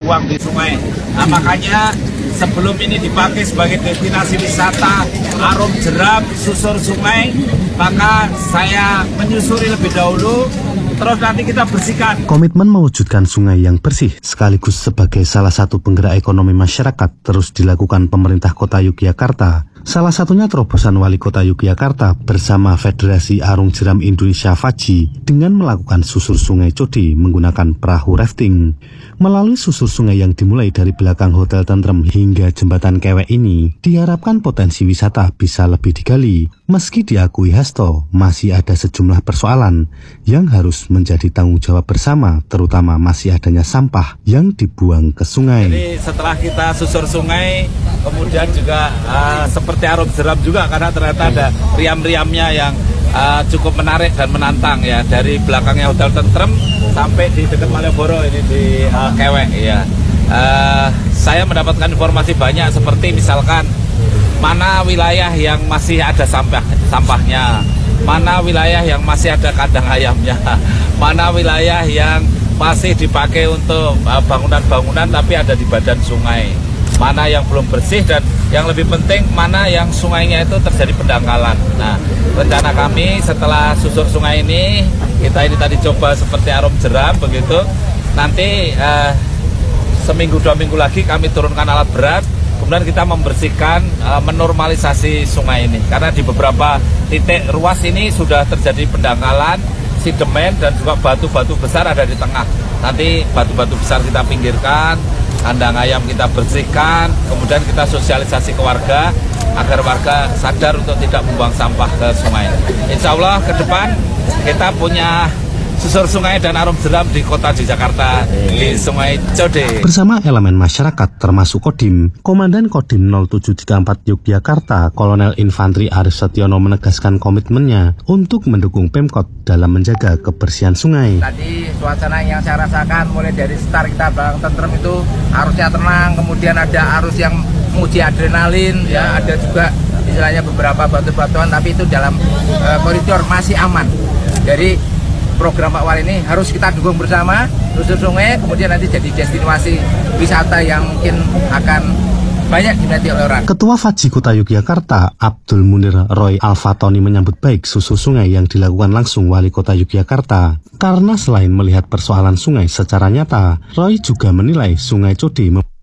dibuang di sungai. Nah, makanya sebelum ini dipakai sebagai destinasi wisata Arum Jeram, susur sungai, maka saya menyusuri lebih dahulu, terus nanti kita bersihkan. Komitmen mewujudkan sungai yang bersih sekaligus sebagai salah satu penggerak ekonomi masyarakat terus dilakukan pemerintah Kota Yogyakarta. Salah satunya terobosan Wali Kota Yogyakarta bersama Federasi Arung Jeram Indonesia FAJI dengan melakukan susur sungai Code menggunakan perahu rafting. Melalui susur sungai yang dimulai dari belakang Hotel Tentrem hingga Jembatan Kewek ini, diharapkan potensi wisata bisa lebih digali. Meski diakui Hasto, masih ada sejumlah persoalan yang harus menjadi tanggung jawab bersama, terutama masih adanya sampah yang dibuang ke sungai. Jadi setelah kita susur sungai, kemudian juga seperti Arum Jeram juga, karena ternyata ada riam-riamnya yang cukup menarik dan menantang ya, dari belakangnya Hotel Tentrem sampai di dekat Malioboro ini di Kewek ya. Saya mendapatkan informasi banyak seperti misalkan mana wilayah yang masih ada sampahnya, mana wilayah yang masih ada kandang ayamnya, mana wilayah yang masih dipakai untuk bangunan-bangunan tapi ada di badan sungai, mana yang belum bersih, dan yang lebih penting mana yang sungainya itu terjadi pendangkalan. Nah, rencana kami setelah susur sungai ini, kita ini tadi coba seperti Arum Jeram begitu, nanti seminggu 2 minggu lagi kami turunkan alat berat, kemudian kita membersihkan, menormalisasi sungai ini. Karena di beberapa titik ruas ini sudah terjadi pendangkalan, sedimen, dan juga batu-batu besar ada di tengah. Nanti batu-batu besar kita pinggirkan, kandang ayam kita bersihkan, kemudian kita sosialisasi ke warga, agar warga sadar untuk tidak membuang sampah ke sungai. Insya Allah ke depan kita punya susur sungai dan Arum Jeram di Kota Jakarta di Sungai Code. Bersama elemen masyarakat termasuk Kodim, Komandan Kodim 0734 Yogyakarta, Kolonel Infantri Arif Setiono menegaskan komitmennya untuk mendukung Pemkot dalam menjaga kebersihan sungai. Tadi suasana yang saya rasakan mulai dari start kita belakang Tentrem itu arusnya tenang, kemudian ada arus yang menguji adrenalin, ya ada juga istilahnya beberapa batu-batuan, tapi itu dalam koridor masih aman. Jadi program Pak Wali ini harus kita dukung bersama, susur sungai, kemudian nanti jadi destinasi wisata yang mungkin akan banyak diminati oleh orang. Ketua FAJI Kota Yogyakarta, Abdul Munir Roy Alfatoni menyambut baik susur sungai yang dilakukan langsung Wali Kota Yogyakarta. Karena selain melihat persoalan sungai secara nyata, Roy juga menilai Sungai Code